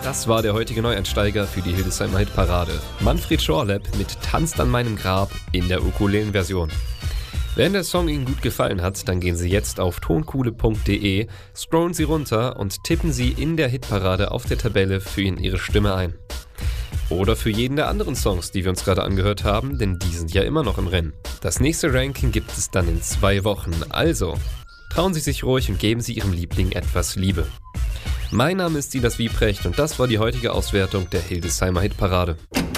Das war der heutige Neueinsteiger für die Hildesheimer Hitparade. Manfred Schorlepp mit Tanzt an meinem Grab in der Ukulelen-Version. Wenn der Song Ihnen gut gefallen hat, dann gehen Sie jetzt auf tonkuhle.de, scrollen Sie runter und tippen Sie in der Hitparade auf der Tabelle für ihn Ihre Stimme ein. Oder für jeden der anderen Songs, die wir uns gerade angehört haben, denn die sind ja immer noch im Rennen. Das nächste Ranking gibt es dann in 2 Wochen, also trauen Sie sich ruhig und geben Sie Ihrem Liebling etwas Liebe. Mein Name ist Silas Wiebrecht und das war die heutige Auswertung der Hildesheimer Hitparade.